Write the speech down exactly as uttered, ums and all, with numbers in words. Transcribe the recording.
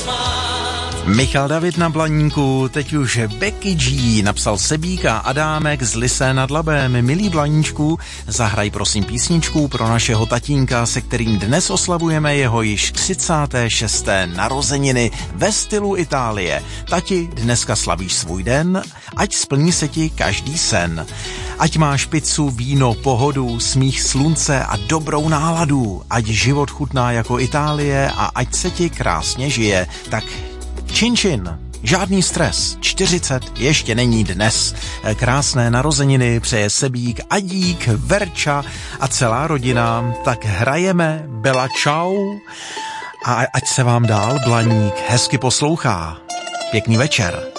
Michal David na Blaníku, teď už Becky G, napsal Sebík a Adámek z Lysé nad Labem. Milí Blaníčku, zahraj prosím písničku pro našeho tatínka, se kterým dnes oslavujeme jeho již třicáté šesté narozeniny ve stylu Itálie. Tati, dneska slavíš svůj den, ať splní se ti každý sen. Ať máš pizzu, víno, pohodu, smích slunce a dobrou náladu. Ať život chutná jako Itálie a ať se ti krásně žije. Tak čin čin, žádný stres, čtyřicet ještě není dnes. Krásné narozeniny přeje Sebík, Adík, Verča a celá rodina. Tak hrajeme Bella Ciao a ať se vám dál Blaník hezky poslouchá. Pěkný večer.